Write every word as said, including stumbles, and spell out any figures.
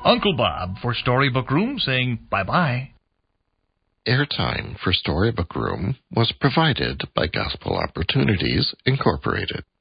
Uncle Bob for Storybook Room saying bye-bye. Airtime for Storybook Room was provided by Gospel Opportunities, Incorporated.